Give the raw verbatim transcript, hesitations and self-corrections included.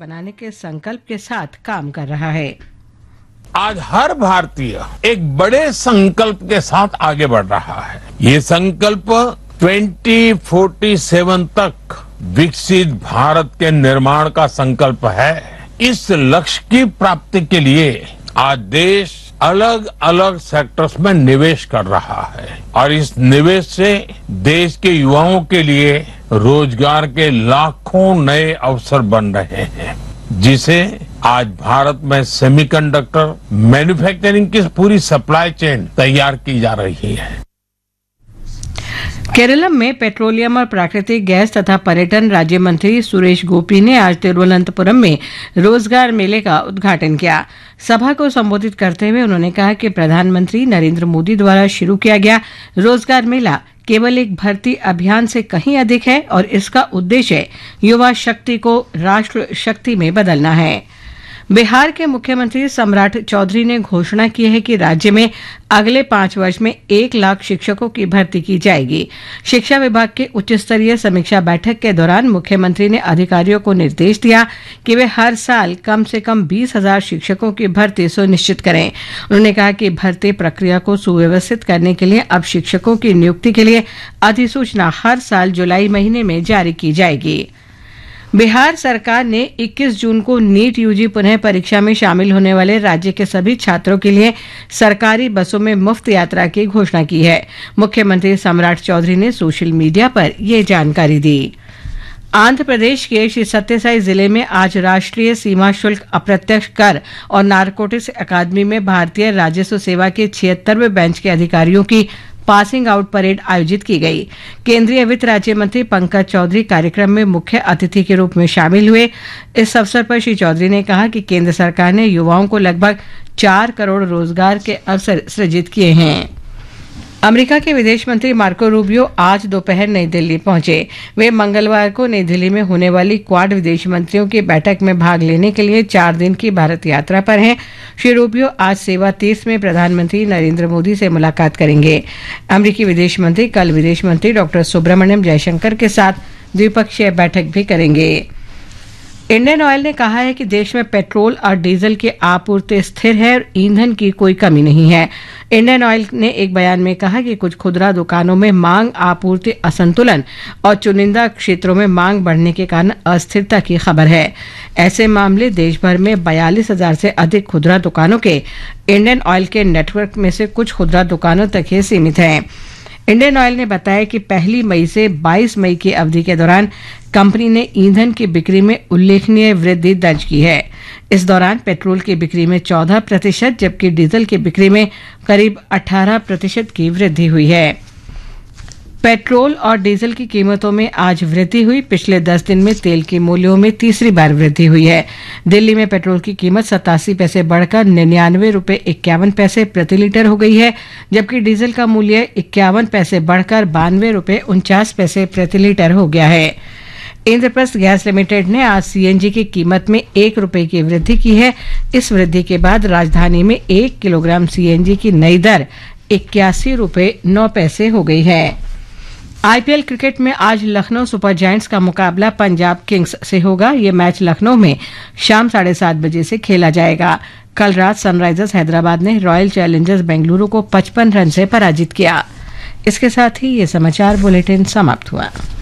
बनाने के संकल्प के साथ काम कर रहा है। आज हर भारतीय एक बड़े संकल्प के साथ आगे बढ़ रहा है। ये संकल्प ट्वेंटी फोर्टी सेवन तक विकसित भारत के निर्माण का संकल्प है। इस लक्ष्य की प्राप्ति के लिए आज देश अलग अलग सेक्टर्स में निवेश कर रहा है और इस निवेश से देश के युवाओं के लिए रोजगार के लाखों नए अवसर बन रहे हैं, जिसे आज भारत में सेमीकंडक्टर मैन्युफैक्चरिंग की पूरी सप्लाई चेन तैयार की जा रही है। केरलम में पेट्रोलियम और प्राकृतिक गैस तथा पर्यटन राज्य मंत्री सुरेश गोपी ने आज तिरुवनंतपुरम में रोजगार मेले का उद्घाटन किया। सभा को संबोधित करते हुए उन्होंने कहा कि प्रधानमंत्री नरेंद्र मोदी द्वारा शुरू किया गया रोजगार मेला केवल एक भर्ती अभियान से कहीं अधिक है और इसका उद्देश्य युवा शक्ति को राष्ट्र शक्ति में बदलना है। बिहार के मुख्यमंत्री सम्राट चौधरी ने घोषणा की है कि राज्य में अगले पांच वर्ष में एक लाख शिक्षकों की भर्ती की जाएगी। शिक्षा विभाग के उच्च स्तरीय समीक्षा बैठक के दौरान मुख्यमंत्री ने अधिकारियों को निर्देश दिया कि वे हर साल कम से कम बीस हजार शिक्षकों की भर्ती सुनिश्चित करें। उन्होंने कहा कि भर्ती प्रक्रिया को सुव्यवस्थित करने के लिए अब शिक्षकों की नियुक्ति के लिए अधिसूचना हर साल जुलाई महीने में जारी की जाएगी। बिहार सरकार ने इक्कीस जून को नीट यूजी पुनः परीक्षा में शामिल होने वाले राज्य के सभी छात्रों के लिए सरकारी बसों में मुफ्त यात्रा की घोषणा की है। मुख्यमंत्री सम्राट चौधरी ने सोशल मीडिया पर ये जानकारी दी। आंध्र प्रदेश के श्री सत्यसाई जिले में आज राष्ट्रीय सीमा शुल्क अप्रत्यक्ष कर और नारकोटिक्स अकादमी में भारतीय राजस्व सेवा के छिहत्तरवें बेंच के अधिकारियों की पासिंग आउट परेड आयोजित की गई। केंद्रीय वित्त राज्य मंत्री पंकज चौधरी कार्यक्रम में मुख्य अतिथि के रूप में शामिल हुए। इस अवसर पर श्री चौधरी ने कहा कि केंद्र सरकार ने युवाओं को लगभग चार करोड़ रोजगार के अवसर सृजित किए हैं। अमेरिका के विदेश मंत्री मार्को रूबियो आज दोपहर नई दिल्ली पहुंचे। वे मंगलवार को नई दिल्ली में होने वाली क्वाड विदेश मंत्रियों की बैठक में भाग लेने के लिए चार दिन की भारत यात्रा पर हैं। श्री रूबियो आज सेवा तीर्थ में प्रधानमंत्री नरेंद्र मोदी से मुलाकात करेंगे। अमेरिकी विदेश मंत्री कल विदेश मंत्री डॉक्टर सुब्रमण्यम जयशंकर के साथ द्विपक्षीय बैठक भी करेंगे। इंडियन ऑयल ने कहा है कि देश में पेट्रोल और डीजल की आपूर्ति स्थिर है और ईंधन की कोई कमी नहीं है। इंडियन ऑयल ने एक बयान में कहा कि कुछ खुदरा दुकानों में मांग आपूर्ति असंतुलन और चुनिंदा क्षेत्रों में मांग बढ़ने के कारण अस्थिरता की खबर है। ऐसे मामले देश भर में बयालीस हजार से अधिक खुदरा दुकानों के इंडियन ऑयल के नेटवर्क में से कुछ खुदरा दुकानों तक ही सीमित हैं। इंडियन ऑयल ने बताया कि पहली मई से बाईस मई की अवधि के दौरान कंपनी ने ईंधन की बिक्री में उल्लेखनीय वृद्धि दर्ज की है। इस दौरान पेट्रोल की बिक्री में चौदह प्रतिशत जबकि डीजल की बिक्री में करीब अठारह प्रतिशत की वृद्धि हुई है। पेट्रोल और डीजल की कीमतों में आज वृद्धि हुई। पिछले दस दिन में तेल के मूल्यों में तीसरी बार वृद्धि हुई है। दिल्ली में पेट्रोल की कीमत सतासी पैसे बढ़कर निन्यानवे रुपये इक्यावन पैसे प्रति लीटर हो गई है, जबकि डीजल का मूल्य इक्यावन पैसे बढ़कर बानवे रुपये उनचास पैसे प्रति लीटर हो गया है। इंद्रप्रस्थ गैस लिमिटेड ने आज सीएनजी की कीमत में एक रुपए की वृद्धि की है। इस वृद्धि के बाद राजधानी में एक किलोग्राम सीएनजी की नई दर इक्यासी रुपये नौ पैसे हो गई है। आईपीएल क्रिकेट में आज लखनऊ सुपर जायंट्स का मुकाबला पंजाब किंग्स से होगा। ये मैच लखनऊ में शाम साढ़े सात बजे से खेला जाएगा। कल रात सनराइजर्स हैदराबाद ने रॉयल चैलेंजर्स बेंगलुरु को पचपन रन से पराजित किया। इसके साथ ही ये समाचार बुलेटिन समाप्त हुआ।